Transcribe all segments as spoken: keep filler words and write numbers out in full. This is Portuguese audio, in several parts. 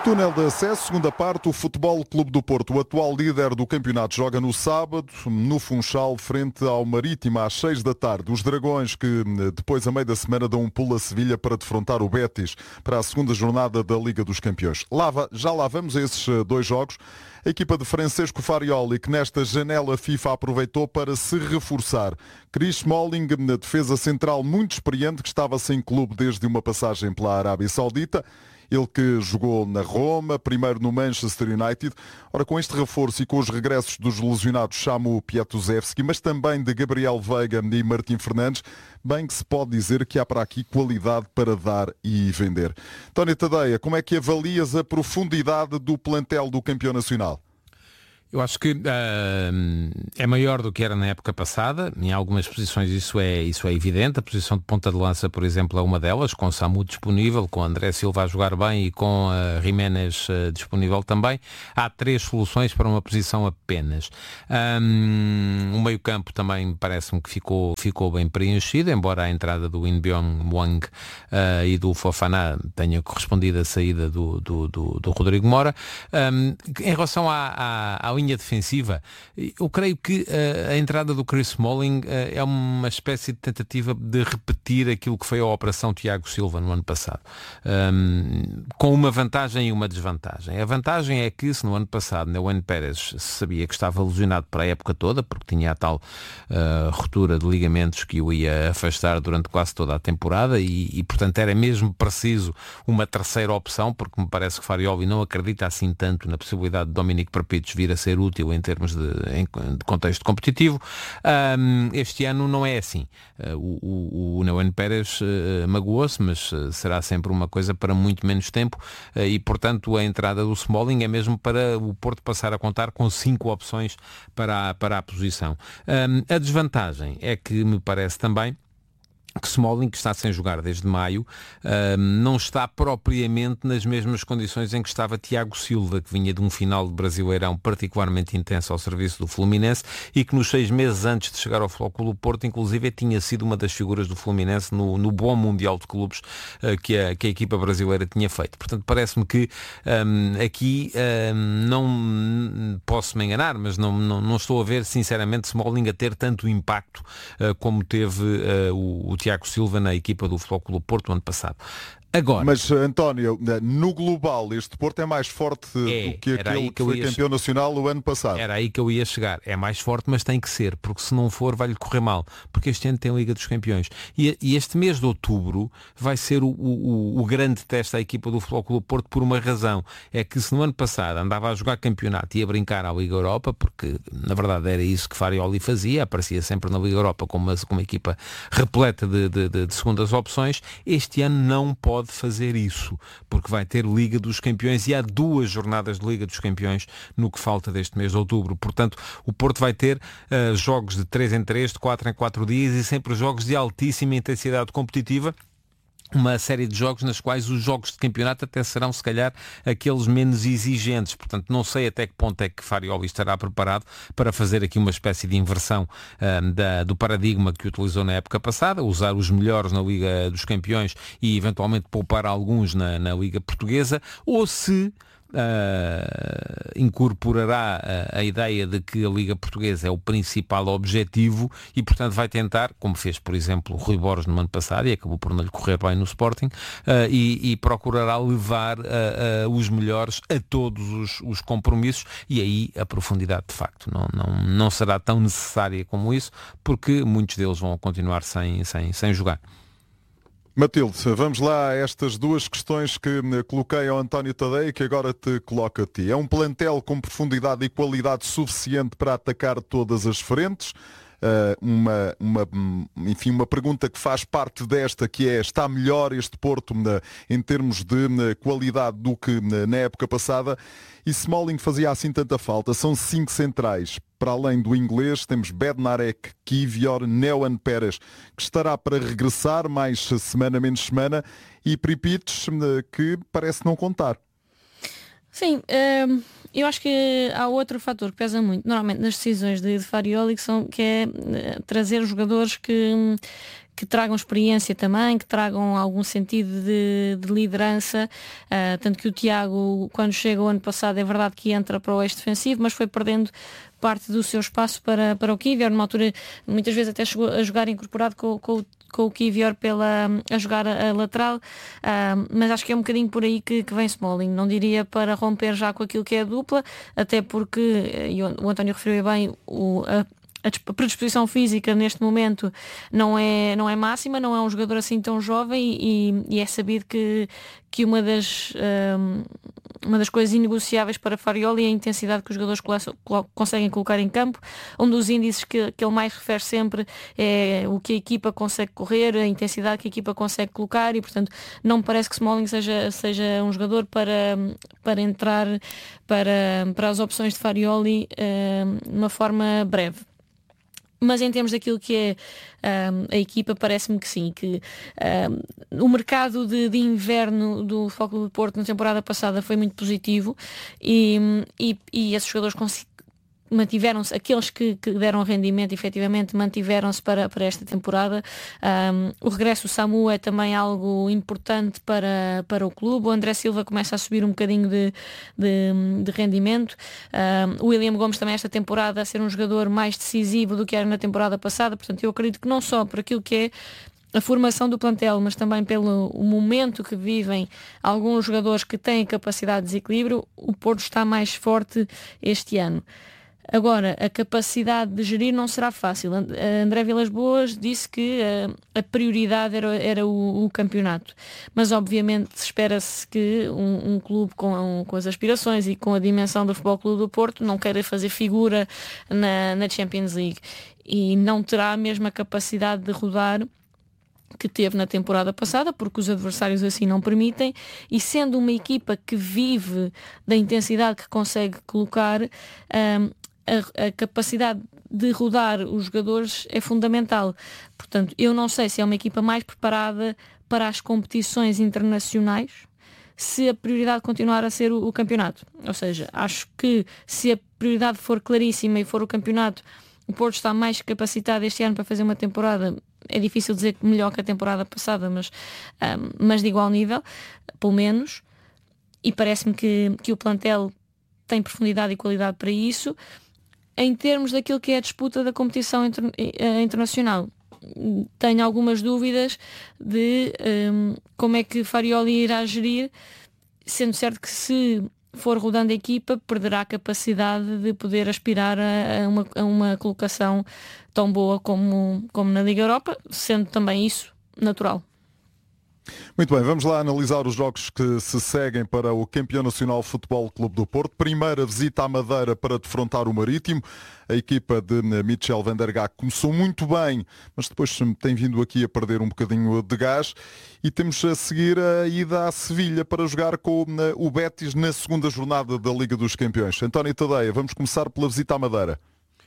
Túnel de acesso, segunda parte, o Futebol Clube do Porto, o atual líder do campeonato, joga no sábado, no Funchal, frente ao Marítimo, às seis da tarde. Os Dragões, que depois, a meio da semana, dão um pulo a Sevilha para defrontar o Betis para a segunda jornada da Liga dos Campeões. Lá, já lá vamos a esses dois jogos. A equipa de Francesco Farioli, que nesta janela FIFA aproveitou para se reforçar. Chris Smalling, na defesa central muito experiente, que estava sem clube desde uma passagem pela Arábia Saudita. Ele que jogou na Roma, primeiro no Manchester United. Ora, com este reforço e com os regressos dos lesionados Samu Piatuzewski, mas também de Gabriel Veiga e Martim Fernandes, bem que se pode dizer que há para aqui qualidade para dar e vender. António Tadeia, como é que avalias a profundidade do plantel do campeão nacional? Eu acho que uh, é maior do que era na época passada. Em algumas posições isso é, isso é evidente. A posição de ponta de lança, por exemplo, é uma delas, com o Samu disponível, com o André Silva a jogar bem e com a Jiménez uh, disponível também. Há três soluções para uma posição apenas. Um, o meio-campo também parece-me que ficou, ficou bem preenchido, embora a entrada do In Byung Wang uh, e do Fofana tenha correspondido à saída do, do, do, do Rodrigo Mora. Um, em relação à, à, à linha defensiva, eu creio que uh, a entrada do Chris Smalling uh, é uma espécie de tentativa de repetir aquilo que foi a Operação Tiago Silva no ano passado, um, com uma vantagem e uma desvantagem. A vantagem é que, se no ano passado Neuwen Pérez sabia que estava lesionado para a época toda, porque tinha a tal uh, ruptura de ligamentos que o ia afastar durante quase toda a temporada e, e, portanto, era mesmo preciso uma terceira opção, porque me parece que Farioli não acredita assim tanto na possibilidade de Dominique Perpitos vir a ser útil em termos de, em, de contexto competitivo. Um, este ano não é assim. Uh, o o, o Neuwen Pérez uh, magoou-se, mas uh, será sempre uma coisa para muito menos tempo uh, e, portanto, a entrada do Smalling é mesmo para o Porto passar a contar com cinco opções para a, para a posição. Um, a desvantagem é que me parece também que Smalling, que está sem jogar desde maio, uh, não está propriamente nas mesmas condições em que estava Tiago Silva, que vinha de um final de Brasileirão particularmente intenso ao serviço do Fluminense e que nos seis meses antes de chegar ao Futebol Clube do Porto, inclusive, tinha sido uma das figuras do Fluminense no, no bom Mundial de Clubes uh, que, a, que a equipa brasileira tinha feito. Portanto, parece-me que um, aqui um, não posso me enganar, mas não, não, não estou a ver, sinceramente, Smalling a ter tanto impacto uh, como teve uh, o, o Tiago Silva na equipa do Futebol Clube do Porto no ano passado. Agora, mas, António, no global, este Porto é mais forte é, do que aquele que, que foi ia... campeão nacional o ano passado. Era aí que eu ia chegar. É mais forte, mas tem que ser, porque se não for, vai-lhe correr mal. Porque este ano tem a Liga dos Campeões. E, e este mês de outubro vai ser o, o, o grande teste à equipa do Futebol Clube do Porto por uma razão. É que se no ano passado andava a jogar campeonato e a brincar à Liga Europa, porque na verdade era isso que Farioli fazia, aparecia sempre na Liga Europa com uma, com uma equipa repleta de, de, de, de segundas opções, este ano não pode fazer isso, porque vai ter Liga dos Campeões e há duas jornadas de Liga dos Campeões no que falta deste mês de outubro. Portanto, o Porto vai ter uh, jogos de três em três, de quatro em quatro dias e sempre jogos de altíssima intensidade competitiva. Uma série de jogos nas quais os jogos de campeonato até serão, se calhar, aqueles menos exigentes. Portanto, não sei até que ponto é que Farioli estará preparado para fazer aqui uma espécie de inversão um, da, do paradigma que utilizou na época passada, usar os melhores na Liga dos Campeões e, eventualmente, poupar alguns na, na Liga Portuguesa, ou se Uh, incorporará a, a ideia de que a Liga Portuguesa é o principal objetivo e, portanto, vai tentar, como fez, por exemplo, o Rui Borges no ano passado e acabou por não lhe correr bem no Sporting, uh, e, e procurará levar uh, uh, os melhores a todos os, os compromissos e aí a profundidade, de facto, não, não, não será tão necessária como isso, porque muitos deles vão continuar sem, sem, sem jogar. Matilde, vamos lá a estas duas questões que coloquei ao António Tadeia, que agora te coloco a ti. É um plantel com profundidade e qualidade suficiente para atacar todas as frentes? Uh, uma, uma, enfim, uma pergunta que faz parte desta, que é: está melhor este Porto uh, em termos de uh, qualidade do que uh, na época passada? E Smalling fazia assim tanta falta. São cinco centrais. Para além do inglês, temos Bednarek, Kivior, Neuwen Pérez, que estará para regressar mais semana, menos semana, e Pripites, uh, que parece não contar. Sim, hum, eu acho que há outro fator que pesa muito, normalmente nas decisões de, de Farioli, que, são, que é uh, trazer jogadores que, que tragam experiência também, que tragam algum sentido de, de liderança, uh, tanto que o Tiago, quando chega o ano passado, é verdade que entra para o eixo defensivo, mas foi perdendo parte do seu espaço para, para o Kiwior, numa altura muitas vezes até chegou a jogar incorporado com, com, com o Kiwior pela, a jogar a, a lateral, uh, mas acho que é um bocadinho por aí que, que vem Smalling, não diria para romper já com aquilo que é a dupla, até porque, e o António referiu bem, o, a, a predisposição física neste momento não é, não é máxima, não é um jogador assim tão jovem e, e é sabido que, que uma das um, uma das coisas inegociáveis para Farioli é a intensidade que os jogadores conseguem colocar em campo. Um dos índices que, que ele mais refere sempre é o que a equipa consegue correr, a intensidade que a equipa consegue colocar e, portanto, não me parece que Smalling seja, seja um jogador para, para entrar para, para as opções de Farioli uh, de uma forma breve. Mas em termos daquilo que é um, a equipa, parece-me que sim, que um, o mercado de, de inverno do Futebol Clube do Porto na temporada passada foi muito positivo e, e, e esses jogadores cons- mantiveram-se, aqueles que, que deram rendimento efetivamente mantiveram-se para, para esta temporada. Um, o regresso do Samu é também algo importante para, para o clube. O André Silva começa a subir um bocadinho de, de, de rendimento. Um, o William Gomes também esta temporada a ser um jogador mais decisivo do que era na temporada passada. Portanto, eu acredito que não só por aquilo que é a formação do plantel, mas também pelo o momento que vivem alguns jogadores que têm capacidade de desequilíbrio, o Porto está mais forte este ano. Agora, a capacidade de gerir não será fácil. André Vilas-Boas disse que a, a prioridade era, era o, o campeonato. Mas, obviamente, espera-se que um, um clube com, com as aspirações e com a dimensão do Futebol Clube do Porto não queira fazer figura na, na Champions League. E não terá a mesma capacidade de rodar que teve na temporada passada, porque os adversários assim não permitem, e sendo uma equipa que vive da intensidade que consegue colocar, um, A, a capacidade de rodar os jogadores é fundamental. Portanto, eu não sei se é uma equipa mais preparada para as competições internacionais, se a prioridade continuar a ser o, o campeonato. Ou seja, acho que se a prioridade for claríssima e for o campeonato, o Porto está mais capacitado este ano para fazer uma temporada, é difícil dizer que melhor que a temporada passada, mas, um, mas de igual nível, pelo menos, e parece-me que, que o plantel tem profundidade e qualidade para isso. Em termos daquilo que é a disputa da competição inter, eh, internacional, tenho algumas dúvidas de um, como é que Farioli irá gerir, sendo certo que se for rodando a equipa, perderá a capacidade de poder aspirar a, a, uma, a uma colocação tão boa como, como na Liga Europa, sendo também isso natural. Muito bem, vamos lá analisar os jogos que se seguem para o Campeão Nacional Futebol Clube do Porto. Primeira visita à Madeira para defrontar o Marítimo. A equipa de Michel van der Gaag começou muito bem, mas depois tem vindo aqui a perder um bocadinho de gás. E temos a seguir a ida à Sevilha para jogar com o Betis na segunda jornada da Liga dos Campeões. António Tadeia, vamos começar pela visita à Madeira.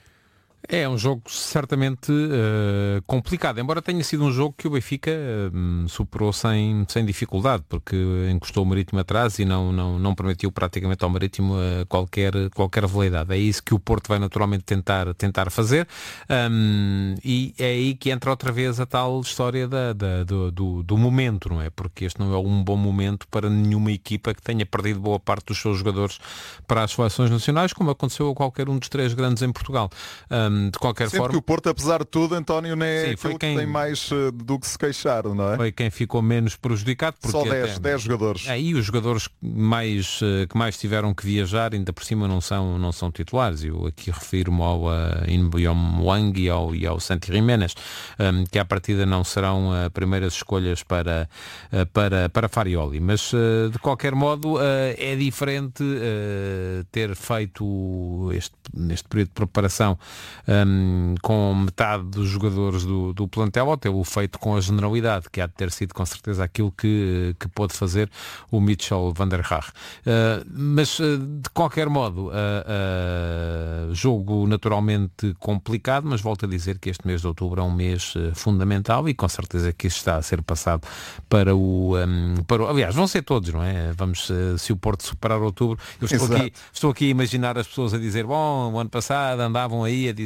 É um jogo certamente uh, complicado, embora tenha sido um jogo que o Benfica uh, superou sem, sem dificuldade, porque encostou o Marítimo atrás e não, não, não permitiu praticamente ao Marítimo uh, qualquer, qualquer veleidade. É isso que o Porto vai naturalmente tentar, tentar fazer, um, e é aí que entra outra vez a tal história da, da, do, do, do momento, não é? Porque este não é um bom momento para nenhuma equipa que tenha perdido boa parte dos seus jogadores para as seleções nacionais, como aconteceu a qualquer um dos três grandes em Portugal. Um, De qualquer Sempre forma, que o Porto, apesar de tudo, António, não é sim, foi aquilo quem... que tem mais uh, do que se queixar, não é? Foi quem ficou menos prejudicado. Porque Só dez, até... dez jogadores. Aí os jogadores mais, uh, que mais tiveram que viajar, ainda por cima não são, não são titulares. Eu aqui refiro-me ao uh, Inbuyom Wang e ao, e ao Santi Jiménez, um, que à partida não serão uh, primeiras escolhas para, uh, para, para Farioli. Mas, uh, de qualquer modo, uh, é diferente uh, ter feito este, neste período de preparação um, com metade dos jogadores do, do plantel, ou tê-lo feito com a generalidade, que há de ter sido com certeza aquilo que, que pôde fazer o Michel van der Gaag. Uh, mas, uh, de qualquer modo, uh, uh, jogo naturalmente complicado, mas volto a dizer que este mês de outubro é um mês uh, fundamental e com certeza que isto está a ser passado para o, um, para o... Aliás, vão ser todos, não é? Vamos, uh, se o Porto superar outubro, eu estou aqui, estou aqui a imaginar as pessoas a dizer, bom, o ano passado andavam aí a dizer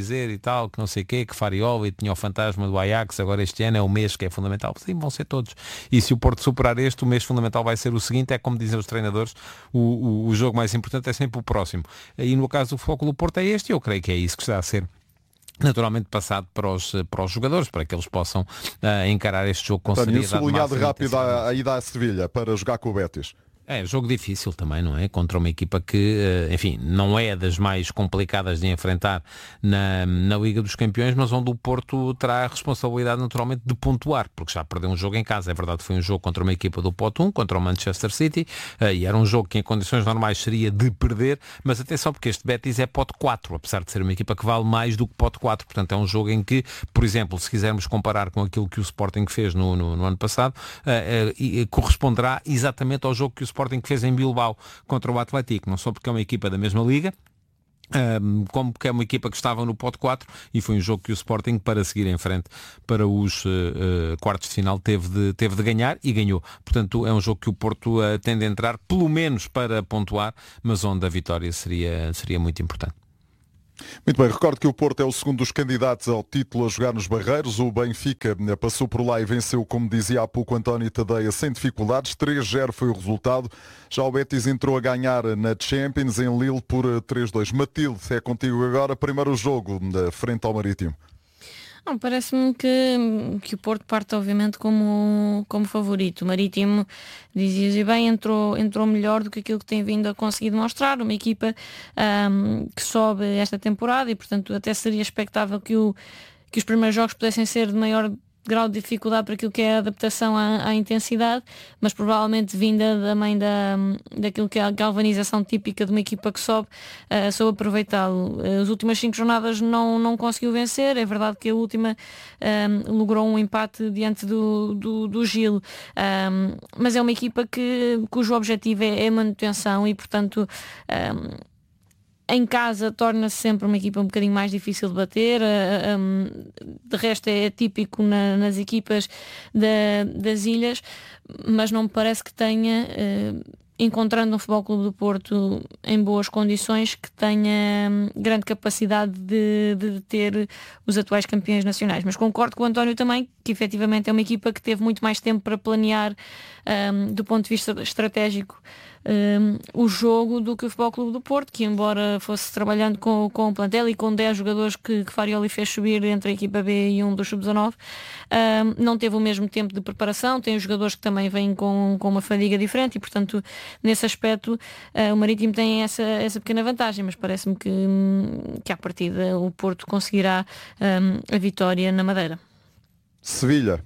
dizer e tal, que não sei o quê, que Farioli tinha o fantasma do Ajax, agora este ano é o mês que é fundamental. Sim, vão ser todos. E se o Porto superar este, o mês fundamental vai ser o seguinte, é como dizem os treinadores, o, o, o jogo mais importante é sempre o próximo. E no caso do Futebol do Porto é este, e eu creio que é isso que está a ser naturalmente passado para os, para os jogadores, para que eles possam uh, encarar este jogo com António, seriedade. Sublinhado rápido a, a ida a Sevilha para jogar com o Betis. É, jogo difícil também, não é? Contra uma equipa que, enfim, não é das mais complicadas de enfrentar na, na Liga dos Campeões, mas onde o Porto terá a responsabilidade naturalmente de pontuar, porque já perdeu um jogo em casa. É verdade que foi um jogo contra uma equipa do Pote um, contra o Manchester City, e era um jogo que em condições normais seria de perder, mas atenção, porque este Betis é Pote quatro, apesar de ser uma equipa que vale mais do que Pote quatro. Portanto, é um jogo em que, por exemplo, se quisermos comparar com aquilo que o Sporting fez no, no, no ano passado, uh, uh, corresponderá exatamente ao jogo que o Sporting que fez em Bilbao contra o Atlético, não só porque é uma equipa da mesma liga, um, como porque é uma equipa que estava no pote quatro, e foi um jogo que o Sporting, para seguir em frente para os uh, uh, quartos de final, teve de, teve de ganhar e ganhou. Portanto, é um jogo que o Porto uh, tende a entrar pelo menos para pontuar, mas onde a vitória seria, seria muito importante. Muito bem, recordo que o Porto é o segundo dos candidatos ao título a jogar nos Barreiros. O Benfica passou por lá e venceu, como dizia há pouco António Tadeia, sem dificuldades. três a zero foi o resultado. Já o Betis entrou a ganhar na Champions em Lille por três a dois. Matilde, é contigo agora. Primeiro jogo frente ao Marítimo. Não, parece-me que, que o Porto parte obviamente como, como favorito. O Marítimo, dizias bem, entrou, entrou melhor do que aquilo que tem vindo a conseguir demonstrar. Uma equipa um, que sobe esta temporada e, portanto, até seria expectável que, o, que os primeiros jogos pudessem ser de maior grau de dificuldade para aquilo que é a adaptação à, à intensidade, mas provavelmente vinda também da, daquilo que é a galvanização típica de uma equipa que sobe, uh, soube aproveitá-lo. As últimas cinco jornadas não, não conseguiu vencer, é verdade que a última um, logrou um empate diante do, do, do Gil, um, mas é uma equipa que, cujo objetivo é, é a manutenção e, portanto, um, em casa torna-se sempre uma equipa um bocadinho mais difícil de bater, de resto é típico na, nas equipas da, das ilhas, mas não me parece que tenha, encontrando um Futebol Clube do Porto em boas condições, que tenha grande capacidade de, de ter os atuais campeões nacionais. Mas concordo com o António também, que efetivamente é uma equipa que teve muito mais tempo para planear um, do ponto de vista estratégico Um, o jogo do que o Futebol Clube do Porto, que embora fosse trabalhando com, com o plantel e com dez jogadores que, que Farioli fez subir entre a equipa B e um dos sub dezanove, um, não teve o mesmo tempo de preparação. Tem os jogadores que também vêm com, com uma fadiga diferente e, portanto, nesse aspecto uh, o Marítimo tem essa, essa pequena vantagem, mas parece-me que, que à partida o Porto conseguirá um, a vitória na Madeira. Sevilha.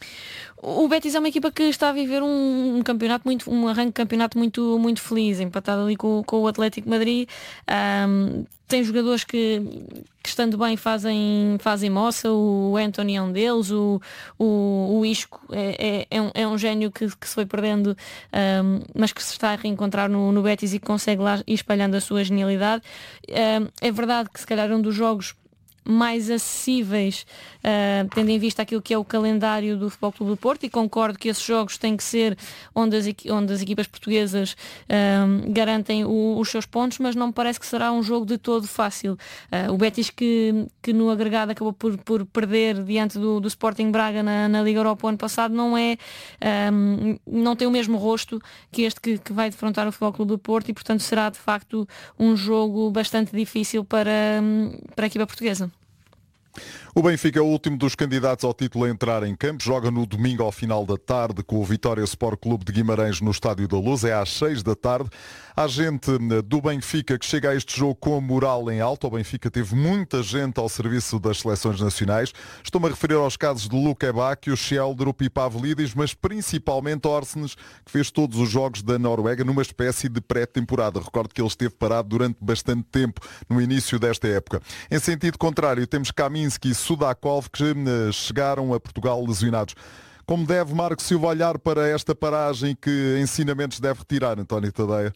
O Betis é uma equipa que está a viver um, um campeonato muito, um arranque de campeonato muito, muito feliz, empatado ali com, com o Atlético de Madrid. Um, tem jogadores que, que estando bem fazem, fazem moça. O Anthony é um deles, o, o, o Isco é, é, é, um, é um gênio que, que se foi perdendo, um, mas que se está a reencontrar no, no Betis e que consegue lá ir espalhando a sua genialidade. Um, é verdade que se calhar um dos jogos mais acessíveis, uh, tendo em vista aquilo que é o calendário do Futebol Clube do Porto, e concordo que esses jogos têm que ser onde as, onde as equipas portuguesas uh, garantem o, os seus pontos, mas não me parece que será um jogo de todo fácil. Uh, o Betis, que, que no agregado acabou por, por perder diante do, do Sporting Braga na, na Liga Europa o ano passado, não é um, não tem o mesmo rosto que este que, que vai defrontar o Futebol Clube do Porto, e portanto será de facto um jogo bastante difícil para, para a equipa portuguesa. O Benfica é o último dos candidatos ao título a entrar em campo. Joga no domingo ao final da tarde com o Vitória Sport Clube de Guimarães no Estádio da Luz. É às seis da tarde. Há gente do Benfica que chega a este jogo com a moral em alto. O Benfica teve muita gente ao serviço das seleções nacionais. Estou-me a referir aos casos de Luka Bacchio, Sheldrup e Pavlidis, mas principalmente Orsnes, que fez todos os jogos da Noruega numa espécie de pré-temporada. Recordo que ele esteve parado durante bastante tempo no início desta época. Em sentido contrário, temos Kaminski e Sudakov, que chegaram a Portugal lesionados. Como deve Marco Silva olhar para esta paragem, que ensinamentos deve retirar, António Tadeia?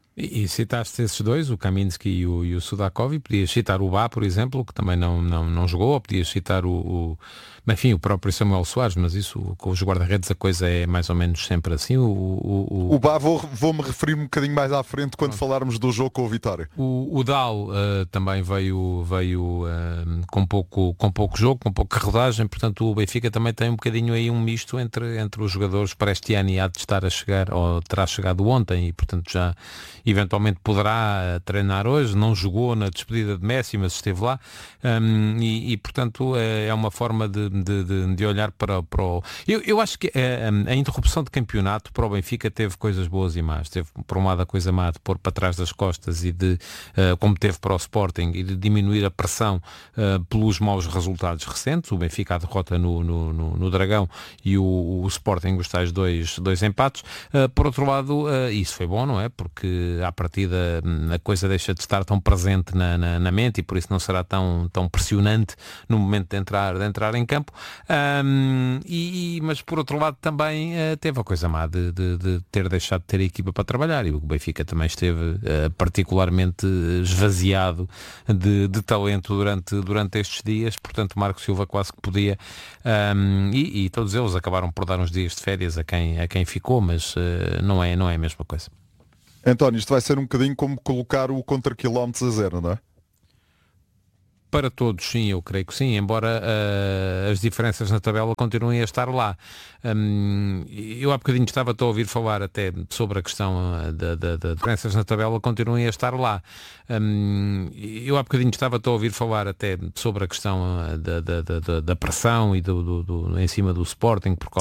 E, e citaste esses dois, o Kaminski e o, e o Sudakov, e podias citar o Bá, por exemplo, que também não, não, não jogou, ou podias citar o, o, enfim, o próprio Samuel Soares, mas isso com os guarda-redes a coisa é mais ou menos sempre assim. O, o, o... o Bá vou, vou-me referir um bocadinho mais à frente quando Pronto. falarmos do jogo com o Vitória. O, o Dal uh, também veio, veio uh, com, pouco, com pouco jogo, com pouca rodagem, portanto o Benfica também tem um bocadinho aí um misto entre, entre os jogadores para este ano e há de estar a chegar, ou terá chegado ontem, e portanto já eventualmente poderá treinar hoje, não jogou na despedida de Messi, mas esteve lá, um, e, e portanto é uma forma de, de, de, de olhar para, para o... Eu, eu acho que a, a interrupção de campeonato para o Benfica teve coisas boas e más. Teve por um lado a coisa má de pôr para trás das costas e de, uh, como teve para o Sporting, e de diminuir a pressão uh, pelos maus resultados recentes, o Benfica a derrota no, no, no, no Dragão e o, o Sporting os tais dois, dois empates. Uh, por outro lado, uh, isso foi bom, não é? Porque à partida a coisa deixa de estar tão presente na, na, na mente e por isso não será tão, tão pressionante no momento de entrar, de entrar em campo. Um, e, mas por outro lado também uh, teve a coisa má de, de, de ter deixado de ter a equipa para trabalhar, e o Benfica também esteve uh, particularmente esvaziado de, de talento durante, durante estes dias, portanto Marco Silva quase que podia, um, e, e todos eles acabaram por dar uns dias de férias a quem, a quem ficou, mas uh, não, é, não é a mesma coisa. António, isto vai ser um bocadinho como colocar o contra quilómetros a zero, não é? Para todos, sim, eu creio que sim, embora uh, as diferenças na tabela continuem a estar lá. Um, eu há bocadinho estava a ouvir falar até sobre a questão das da, da diferenças na tabela continuem a estar lá. Um, eu há bocadinho estava a ouvir falar até sobre a questão da, da, da, da pressão e do, do, do, em cima do Sporting, por